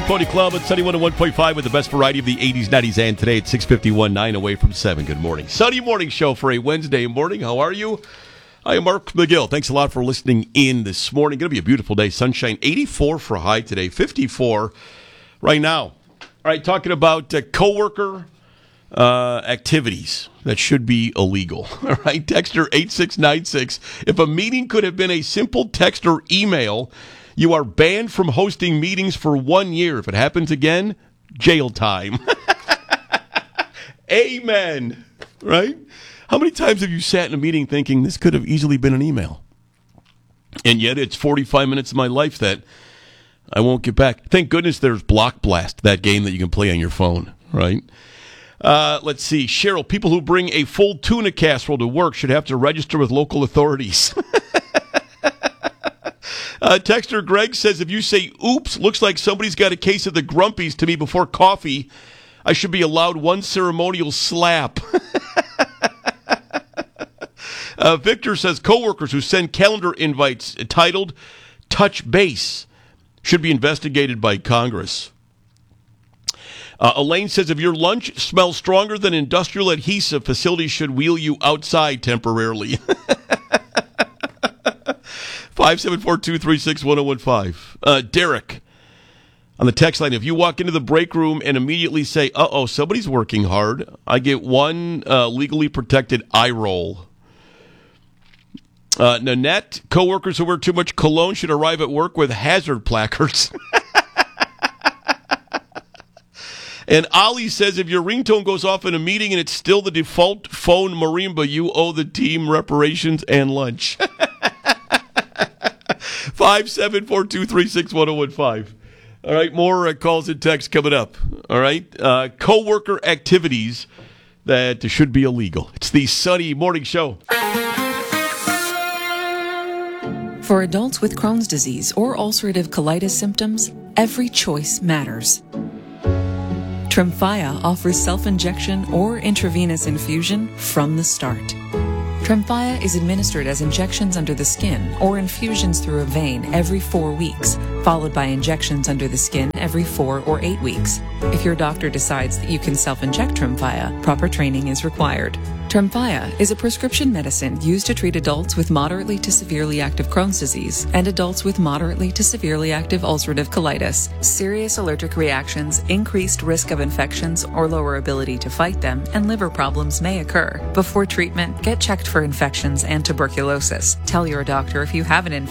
Pony Club at Sunny 101.5 with the best variety of the 80s, 90s, and today at 6:51, 9 away from 7. Good morning. Sunny morning show for a Wednesday morning. How are you? I am Mark McGill. Thanks a lot for listening in this morning. Going to be a beautiful day. Sunshine, 84 for a high today, 54 right now. All right, talking about coworker activities that should be illegal. All right, Texter 8696. If a meeting could have been a simple text or email, you are banned from hosting meetings for 1 year. If it happens again, jail time. Amen. Right? How many times have you sat in a meeting thinking this could have easily been an email? And yet it's 45 minutes of my life that I won't get back. Thank goodness there's Block Blast, that game that you can play on your phone, right? Let's see. Cheryl, people who bring a full tuna casserole to work should have to register with local authorities. Texter Greg says, if you say, oops, looks like somebody's got a case of the Grumpies to me before coffee, I should be allowed one ceremonial slap. Victor says, coworkers who send calendar invites titled Touch Base should be investigated by Congress. Elaine says, if your lunch smells stronger than industrial adhesive, facilities should wheel you outside temporarily. 574-236-1015. Derek, on the text line, if you walk into the break room and immediately say, uh-oh, somebody's working hard, I get one legally protected eye roll. Nanette, coworkers who wear too much cologne should arrive at work with hazard placards. And Ollie says, if your ringtone goes off in a meeting and it's still the default phone marimba, you owe the team reparations and lunch. 574-236-1015. All right, more calls and texts coming up. All right, coworker activities that should be illegal. It's the Sunny Morning Show. For adults with Crohn's disease or ulcerative colitis symptoms, every choice matters. Tremfya offers self-injection or intravenous infusion from the start. Tremfya is administered as injections under the skin or infusions through a vein every 4 weeks, followed by injections under the skin every 4 or 8 weeks. If your doctor decides that you can self-inject Tremfya, proper training is required. Tremfya is a prescription medicine used to treat adults with moderately to severely active Crohn's disease and adults with moderately to severely active ulcerative colitis. Serious allergic reactions, increased risk of infections or lower ability to fight them, and liver problems may occur. Before treatment, get checked for infections and tuberculosis. Tell your doctor if you have an infection